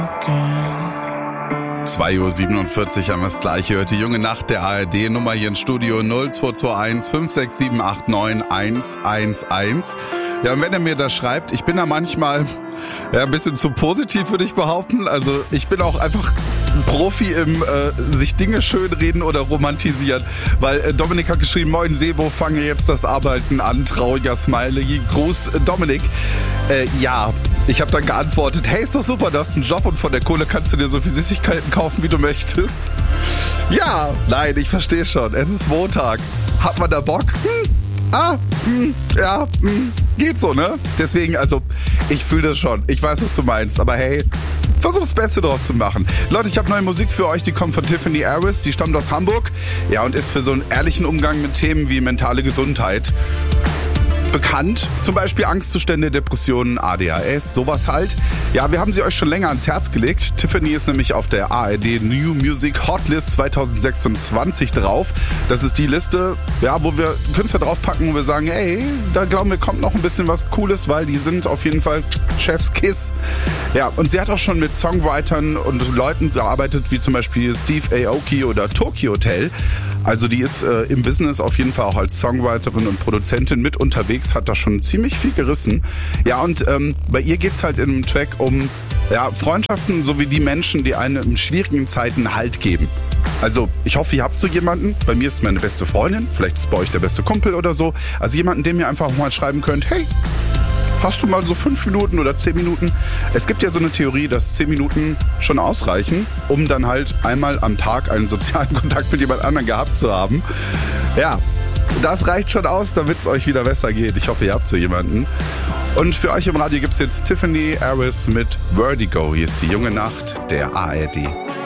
2:47 Uhr haben wir das Gleiche. Hört die junge Nacht der ARD. Nummer hier im Studio 0221 567 89 111. Ja, und wenn er mir das schreibt, ich bin da manchmal ein bisschen zu positiv, würde ich behaupten. Also ich bin auch einfach ein Profi im sich Dinge schönreden oder romantisieren. Weil Dominik hat geschrieben, moin Sebo, fange jetzt das Arbeiten an. Trauriger Smiley. Gruß Dominik. Ja, ich habe dann geantwortet, hey, ist doch super, du hast einen Job und von der Kohle kannst du dir so viel Süßigkeiten kaufen, wie du möchtest. Ja, nein, ich verstehe schon. Es ist Montag. Hat man da Bock? Geht so, ne? Deswegen, also, ich fühle das schon. Ich weiß, was du meinst, aber hey, versuch das Beste draus zu machen. Leute, ich habe neue Musik für euch, die kommt von Tiffany Harris, die stammt aus Hamburg. Ja, und ist für so einen ehrlichen Umgang mit Themen wie mentale Gesundheit bekannt. Zum Beispiel Angstzustände, Depressionen, ADHS, sowas halt. Ja, wir haben sie euch schon länger ans Herz gelegt. Tiffany ist nämlich auf der ARD New Music Hotlist 2026 drauf. Das ist die Liste, ja, wo wir Künstler draufpacken, wo wir sagen, ey, da glauben wir, kommt noch ein bisschen was Cooles, weil die sind auf jeden Fall Chef's Kiss. Ja, und sie hat auch schon mit Songwritern und Leuten gearbeitet, wie zum Beispiel Steve Aoki oder Tokyo Hotel. Also die ist im Business auf jeden Fall auch als Songwriterin und Produzentin mit unterwegs, hat da schon ziemlich viel gerissen. Ja, und bei ihr geht's halt in einem Track um Freundschaften sowie die Menschen, die einem in schwierigen Zeiten Halt geben. Also ich hoffe, ihr habt so jemanden. Bei mir ist meine beste Freundin, vielleicht ist bei euch der beste Kumpel oder so. Also jemanden, dem ihr einfach mal schreiben könnt, hey, hast du mal so 5 Minuten oder 10 Minuten? Es gibt ja so eine Theorie, dass 10 Minuten schon ausreichen, um dann halt einmal am Tag einen sozialen Kontakt mit jemand anderem gehabt zu haben. Ja, das reicht schon aus, damit es euch wieder besser geht. Ich hoffe, ihr habt so jemanden. Und für euch im Radio gibt es jetzt Tiffany Harris mit Vertigo. Hier ist die junge Nacht der ARD.